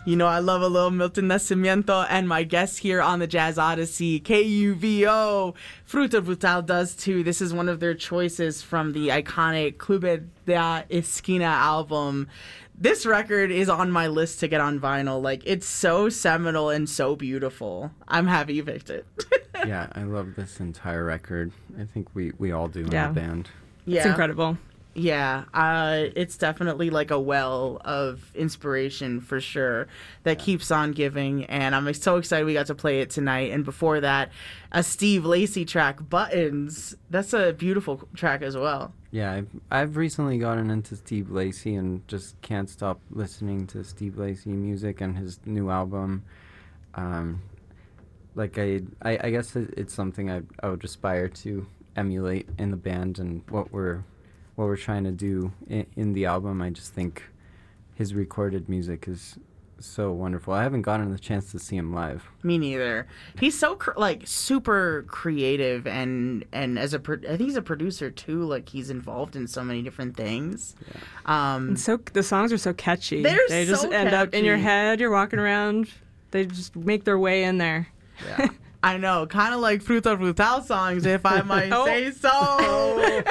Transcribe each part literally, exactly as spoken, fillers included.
You know I love a little Milton Nascimento, and my guest here on the Jazz Odyssey, K U V O, Fruta Brutal does too. This is one of their choices from the iconic Club de Esquina album. This record is on my list to get on vinyl. Like, it's so seminal and so beautiful. I'm happy you picked it. Yeah, I love this entire record. I think we, we all do Yeah. in the band. Yeah. It's incredible. Yeah, uh, it's definitely like a well of inspiration for sure that Yeah. keeps keeps on giving, and I'm so excited we got to play it tonight. And before that, a Steve Lacy track, Buttons. That's a beautiful track as well. Yeah, I've, I've recently gotten into Steve Lacy and just can't stop listening to Steve Lacy music and his new album. Um, like, I, I, I guess it, it's something I, I would aspire to emulate in the band and what we're what we're trying to do in, in the album. I just think his recorded music is so wonderful. I haven't gotten the chance to see him live. Me neither. He's so cr- like super creative, and and as a pro- I think he's a producer too. Like, he's involved in so many different things. Yeah. Um, And so the songs are so catchy. They're they just so end up in your catchy. head. You're walking around. They just make their way in there. Yeah. I know, kind of like Fruta Brutal songs, if I might Oh. say so.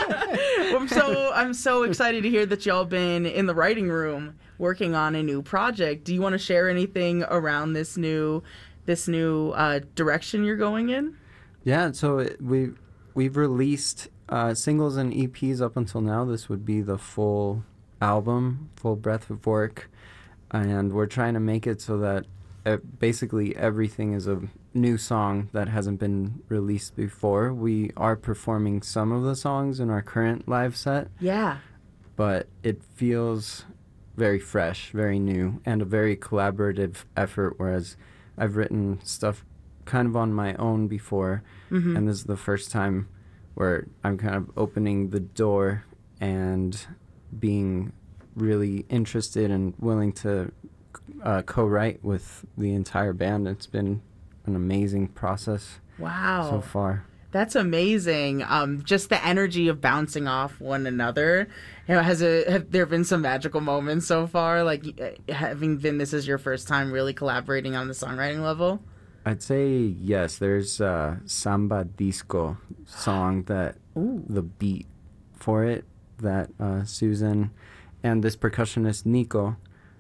I'm so I'm so excited to hear that y'all been in the writing room working on a new project. Do you want to share anything around this new this new uh, direction you're going in? Yeah, so it, we we've released uh, singles and E Ps up until now. This would be the full album, full breadth of work, and we're trying to make it so that uh, basically everything is a new song that hasn't been released before. We are performing some of the songs in our current live set, Yeah. but it feels very fresh, very new, and a very collaborative effort, whereas I've written stuff kind of on my own before, Mm-hmm. and this is the first time where I'm kind of opening the door and being really interested and willing to uh, co-write with the entire band. It's been an amazing process Wow. so far. That's amazing. Um, just the energy of bouncing off one another. You know, has a have there been some magical moments so far? Like, uh, having been this is your first time really collaborating on the songwriting level. I'd say yes. There's a Samba Disco song that Ooh. the beat for it that uh, Susan and this percussionist Nico,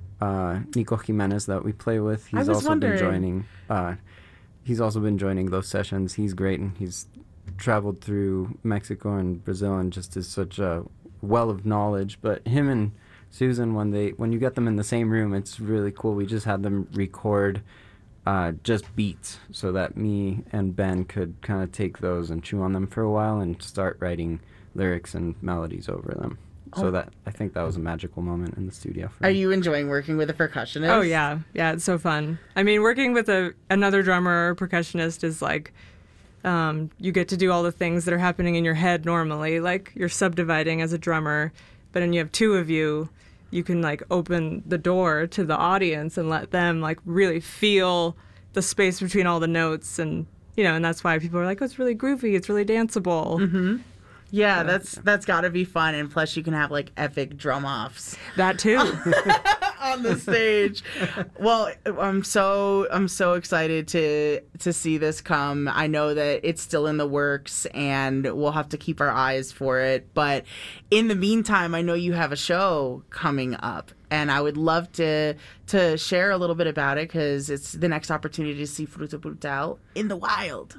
uh, Nico Jimenez that we play with, I he's was also wondering. been joining. Uh, he's also been joining those sessions. He's great, and he's traveled through Mexico and Brazil, and just is such a well of knowledge. But him and Susan, when they when you get them in the same room, it's really cool. We just had them record uh, just beats so that me and Ben could kind of take those and chew on them for a while and start writing lyrics and melodies over them. So Oh. that I think that was a magical moment in the studio for Are me. you enjoying working with a percussionist? Oh yeah, yeah, it's so fun. I mean, working with a another drummer or percussionist is like, um, you get to do all the things that are happening in your head normally. Like, you're subdividing as a drummer, but then you have two of you. You can like open the door to the audience and let them like really feel the space between all the notes, and you know, and that's why people are like, oh, it's really groovy, it's really danceable. Mm-hmm. Yeah, that's that's got to be fun, and plus you can have like epic drum offs That too. on the stage. Well, I'm so I'm so excited to to see this come. I know that it's still in the works, and we'll have to keep our eyes for it. But in the meantime, I know you have a show coming up, and I would love to to share a little bit about it because it's the next opportunity to see Fruta Brutal in the wild.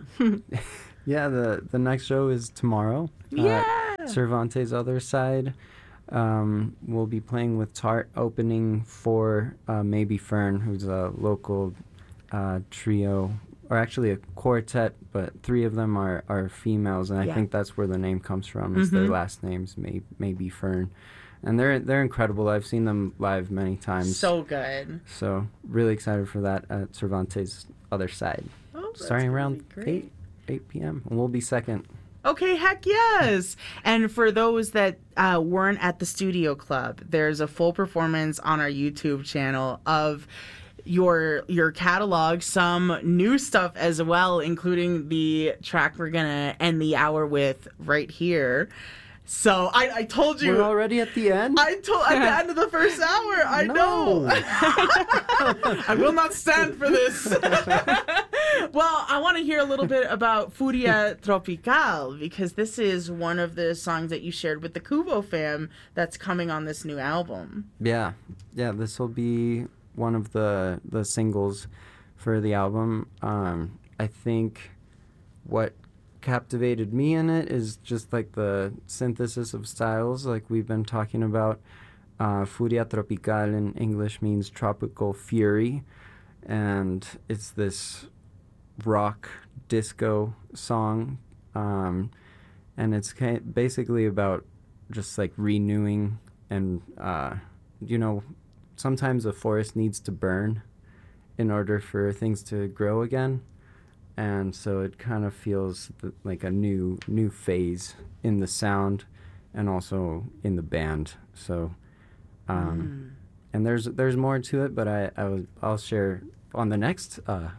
Yeah, the the next show is tomorrow. Yeah. At Cervantes Other Side. Um, we'll be playing with Tart, opening for uh, Maybe Fern, who's a local uh, trio, or actually a quartet, but three of them are, are females, and I Yeah. think that's where the name comes from. Is their Mhm. last names, May, Maybe Fern, and they're they're incredible. I've seen them live many times. So good. So really excited for that at Cervantes Other Side, Oh, that's starting gonna around be great. eight eight p.m. and we'll be second. Okay, heck yes. And for those that uh, weren't at the Studio Club, there's a full performance on our YouTube channel of your your catalog, some new stuff as well, including the track we're gonna end the hour with right here. So I, I told you. We're already at the end? I told at the end of the first hour. I No. know. I will not stand for this. Well, I want to hear a little bit about Furia Tropical, because this is one of the songs that you shared with the Kubo fam that's coming on this new album. Yeah. Yeah, this will be one of the the singles for the album. Um, I think what captivated me in it is just like the synthesis of styles, like we've been talking about. Uh, Furia Tropical in English means tropical fury, and it's this rock disco song, um, and it's kind basically about just like renewing, and uh, you know, sometimes a forest needs to burn in order for things to grow again. And so it kind of feels th- like a new new phase in the sound and also in the band. So, um, mm. and there's there's more to it, but I, I was, I'll share on the next uh,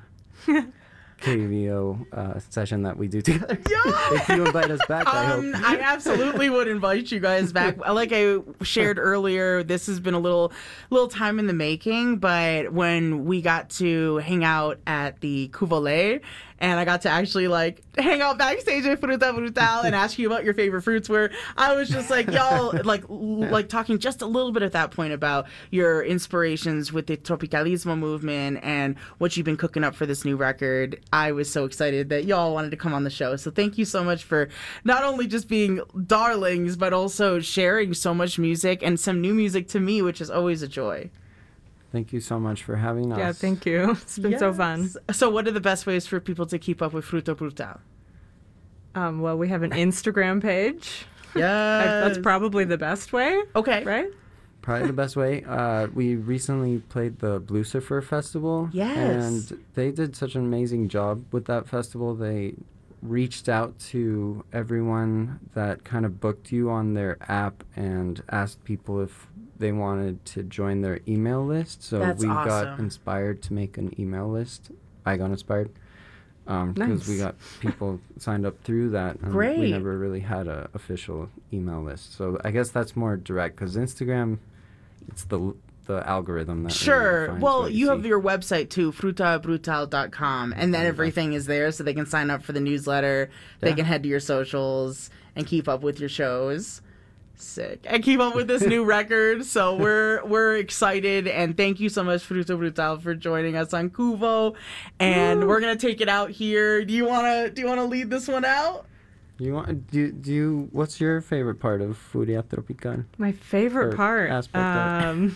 K V O uh, session that we do together. Yeah. If you invite us back, I um, hope. I absolutely would invite you guys back. Like I shared earlier, this has been a little little time in the making, but when we got to hang out at the Cuvole, and I got to actually like hang out backstage at Fruta Brutal and ask you about your favorite fruits, where I was just like, y'all, like l- like talking just a little bit at that point about your inspirations with the Tropicalismo movement and what you've been cooking up for this new record. I was so excited that y'all wanted to come on the show. So thank you so much for not only just being darlings, but also sharing so much music and some new music to me, which is always a joy. Thank you so much for having us. Yeah, thank you. It's been Yes. so fun. So what are the best ways for people to keep up with Fruta Brutal? Um, well, we have an Instagram page. Yeah. That's probably the best way, Okay. right? Probably the best way. Uh, we recently played the Blucifer Festival. Yes. And they did such an amazing job with that festival. They reached out to everyone that kind of booked you on their app and asked people if they wanted to join their email list. So That's we awesome. got inspired to make an email list. I got inspired. Um, because Nice. we got people signed up through that. And Great. We never really had a official email list. So I guess that's more direct, because Instagram, it's the the algorithm that really Sure. defines Well, what you see. have your website too, fruta brutal dot com, and then Okay. everything is there so they can sign up for the newsletter. They Yeah. can head to your socials and keep up with your shows. Sick. And keep up with this new record. So we're we're excited, and thank you so much, Fruta Brutal, for joining us on Kuvo. And Woo. we're gonna take it out here. Do you wanna do you wanna lead this one out? You want do do you what's your favorite part of Furia Tropical? My favorite Or part. aspect of- Um,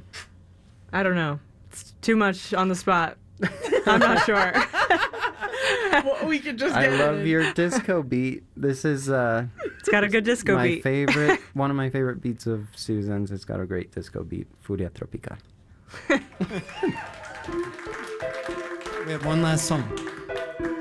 I don't know. It's too much on the spot. I'm not sure. Well, we could just I get love it. your disco beat. This is uh It's got a good disco my beat. favorite one of my favorite beats of Susan's. It's got a great disco beat. Furia Tropical. We have one last song.